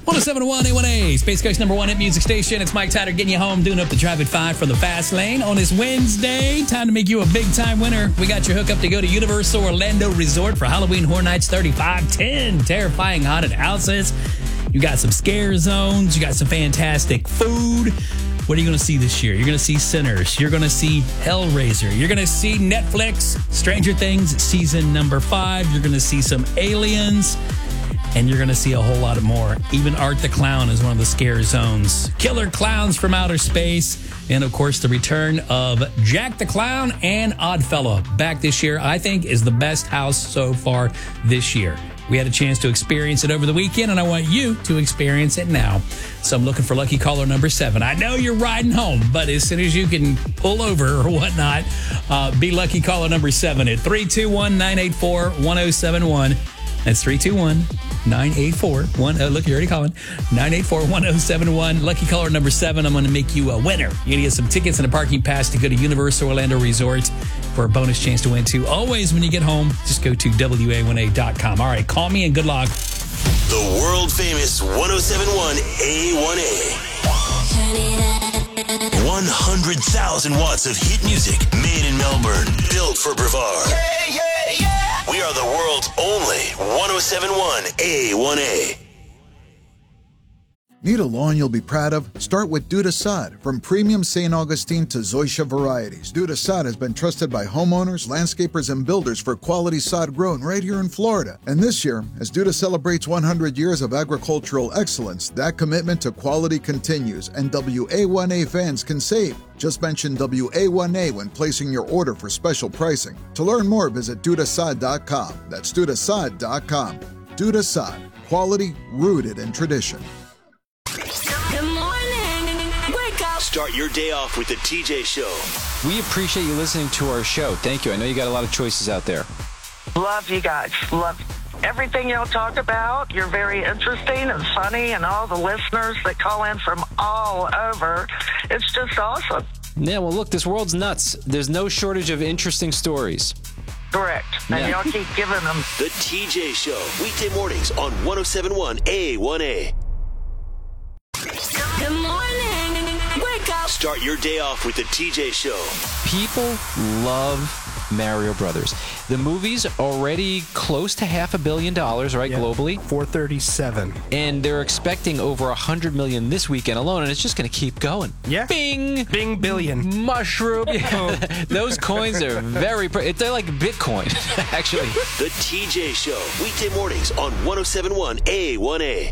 1071 A1A, Space Coast number 1 hit music station. It's Mike Tyler getting you home, doing up the Drive at 5 from the Fast Lane on this Wednesday. Time to make you a big-time winner. We got your hookup to go to Universal Orlando Resort for Halloween Horror Nights 3510. Terrifying haunted houses. You got some scare zones. You got some fantastic food. What are you going to see this year? You're going to see Sinners. You're going to see Hellraiser. You're going to see Netflix, Stranger Things, season number 5. You're going to see some aliens. And you're going to see a whole lot more. Even Art the Clown is one of the scare zones. Killer clowns from outer space. And, of course, the return of Jack the Clown and Oddfellow back this year, I think, is the best house so far this year. We had a chance to experience it over the weekend, and I want you to experience it now. So I'm looking for lucky caller number 7. I know you're riding home, but as soon as you can pull over or whatnot, be lucky caller number 7 at 321-984-1071. That's 321-984-1071. Look, you're already calling. 984-1071. Lucky caller number 7. I'm going to make you a winner. You're going to get some tickets and a parking pass to go to Universal Orlando Resort for a bonus chance to win, too. Always, when you get home, just go to WA1A.com. All right, call me and good luck. The world-famous 1071 A1A. 100,000 watts of hit music made in Melbourne. Built for Brevard. We are the world's only 1071 A1A. Need a lawn you'll be proud of? Start with Duda Sod. From premium St. Augustine to Zoysia varieties, Duda Sod has been trusted by homeowners, landscapers, and builders for quality sod grown right here in Florida. And this year, as Duda celebrates 100 years of agricultural excellence, that commitment to quality continues, and WA1A fans can save. Just mention WA1A when placing your order for special pricing. To learn more, visit dudasod.com. That's dudasod.com. Duda Sod. Quality rooted in tradition. Good morning. Wake up. Start your day off with the TJ Show. We appreciate you listening to our show. Thank you. I know you got a lot of choices out there. Love you guys. Love everything y'all talk about. You're very interesting and funny, and all the listeners that call in from all over. It's just awesome. Yeah, well, look, this world's nuts. There's no shortage of interesting stories. Correct. And y'all keep giving them. The TJ Show. Weekday mornings on 1071 A1A. Good morning. Wake up. Start your day off with the TJ Show. People love Mario Brothers. The movie's already close to $500 million, right, globally? 437. And they're expecting over $100 million this weekend alone, and it's just going to keep going. Yeah. Bing! Bing billion. Mushroom. Those coins are they're like Bitcoin, actually. The TJ Show. Weekday mornings on 1071 A1A.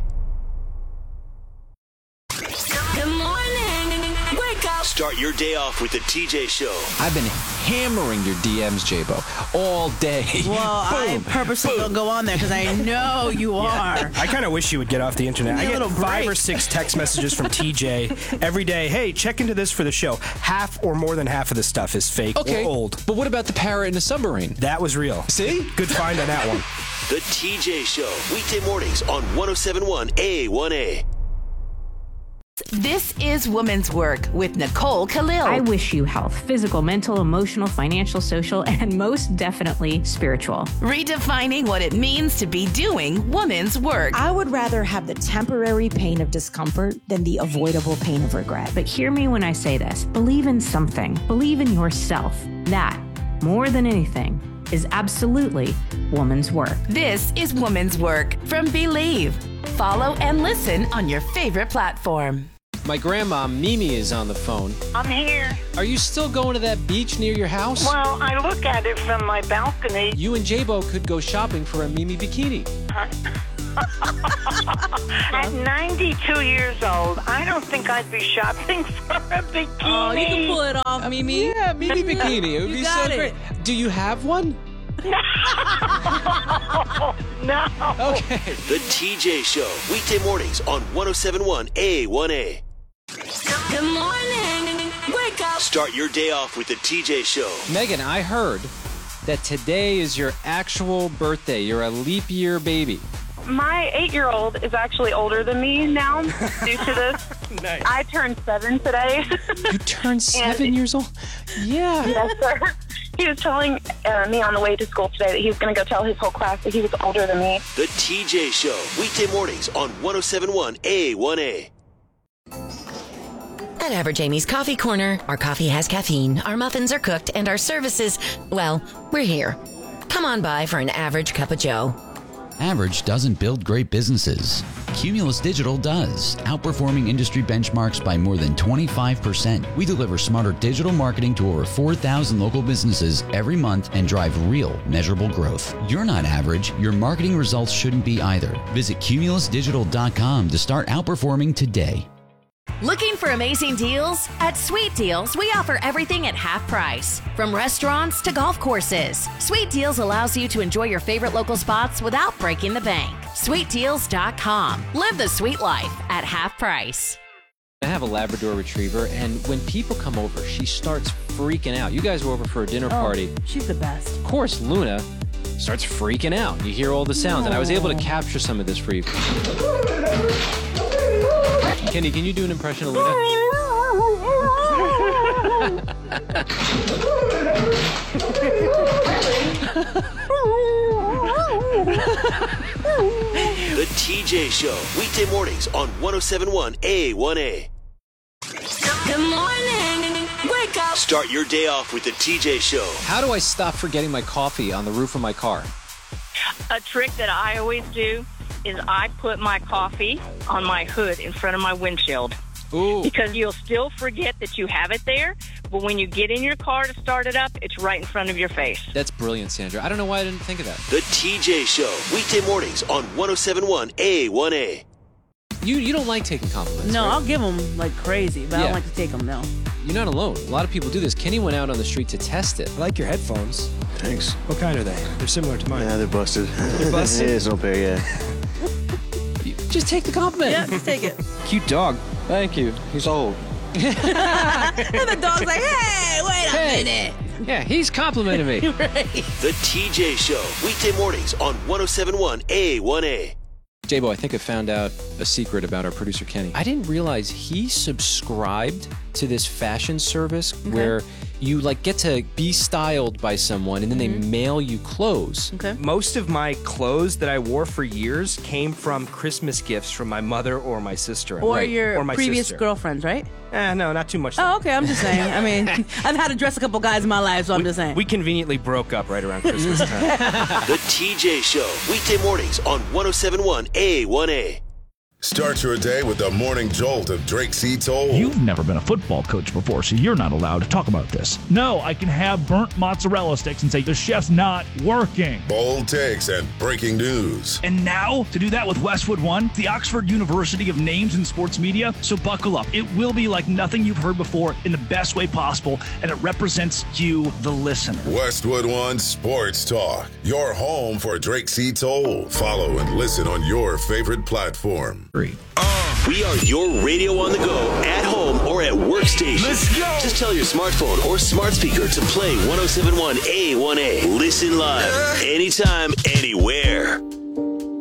Good morning. Wake up. Start your day off with the TJ Show. I've been hammering your DMs, J-Bo, all day. Well, I purposely don't go on there because I know you are. I kind of wish you would get off the internet. I get 5 or 6 text messages from TJ every day. Hey, check into this for the show. Half or more than half of the stuff is fake or old. But what about the parrot in the submarine? That was real. See? Good find on that one. The TJ Show. Weekday mornings on 1071 A1A. This is Woman's Work with Nicole Khalil. I wish you health, physical, mental, emotional, financial, social, and most definitely spiritual. Redefining what it means to be doing woman's work. I would rather have the temporary pain of discomfort than the avoidable pain of regret. But hear me when I say this. Believe in something. Believe in yourself. That, more than anything, is absolutely woman's work. This is Woman's Work from Believe. Follow and listen on your favorite platform. My grandma, Mimi, is on the phone. I'm here. Are you still going to that beach near your house? Well, I look at it from my balcony. You and J-Bo could go shopping for a Mimi bikini. At 92 years old, I don't think I'd be shopping for a bikini. Oh, you can pull it off, Mimi. Yeah, Mimi bikini. It would be so great. Do you have one? No. Okay. The TJ Show. Weekday mornings on 1071 A1A. Good morning. Wake up. Start your day off with the TJ Show. Megan, I heard that today is your actual birthday. You're a leap year baby. My 8-year-old is actually older than me now due to this. Nice. I turned 7 today. You turned 7 years old? Yeah. Yes, sir. He was telling me on the way to school today that he was going to go tell his whole class that he was older than me. The TJ Show, weekday mornings on 107.1 A1A. At Average Amy's Coffee Corner, our coffee has caffeine, our muffins are cooked, and our services, well, we're here. Come on by for an average cup of joe. Average doesn't build great businesses. Cumulus Digital does, outperforming industry benchmarks by more than 25%. We deliver smarter digital marketing to over 4,000 local businesses every month and drive real, measurable growth. You're not average. Your marketing results shouldn't be either. Visit cumulusdigital.com to start outperforming today. Looking for amazing deals? At Sweet Deals, we offer everything at half price. From restaurants to golf courses, Sweet Deals allows you to enjoy your favorite local spots without breaking the bank. SweetDeals.com. Live the sweet life at half price. I have a Labrador Retriever, and when people come over, she starts freaking out. You guys were over for a dinner party. She's the best. Of course, Luna starts freaking out. You hear all the sounds, and I was able to capture some of this for you. Kenny, can you do an impression of Luna? The TJ Show, weekday mornings on 107.1 A1A. Good morning. Wake up. Start your day off with the TJ Show. How do I stop forgetting my coffee on the roof of my car? A trick that I always do is I put my coffee on my hood in front of my windshield. Ooh. Because you'll still forget that you have it there, but when you get in your car to start it up, it's right in front of your face. That's brilliant, Sandra. I don't know why I didn't think of that. The TJ Show, weekday mornings on 107.1 A1A. You don't like taking compliments, No, right? I'll give them like crazy, but I don't like to take them, no. You're not alone. A lot of people do this. Kenny went out on the street to test it. I like your headphones. Thanks. What kind are they? They're similar to mine. Yeah, they're busted. They're busted? Yeah, it's no pair, yeah. Just take the compliment. Yeah, just take it. Cute dog. Thank you. He's old. And the dog's like, hey, wait a minute. Yeah, he's complimenting me. Right. The TJ Show, weekday mornings on 107.1 A1A. J-Bo, I think I found out a secret about our producer, Kenny. I didn't realize he subscribed to this fashion service where you like get to be styled by someone and then they mail you clothes. Okay. Most of my clothes that I wore for years came from Christmas gifts from my mother or my sister. Or your my previous sister. girlfriends, right? No, not too much. Oh, okay, I'm just saying. I mean, I've had to dress a couple guys in my life, so I'm just saying. We conveniently broke up right around Christmas time. The TJ Show, weekday mornings on 107.1 A1A. Start your day with the morning jolt of Drake C. Toll. You've never been a football coach before, so you're not allowed to talk about this. No, I can have burnt mozzarella sticks and say the chef's not working. Bold takes and breaking news. And now, to do that with Westwood One, the Oxford University of Names in Sports Media, so buckle up. It will be like nothing you've heard before in the best way possible, and it represents you, the listener. Westwood One Sports Talk, your home for Drake C. Toll. Follow and listen on your favorite platform. We are your radio on the go, at home, or at workstation. Let's go! Just tell your smartphone or smart speaker to play 107.1 A1A. Listen live, anytime, anywhere.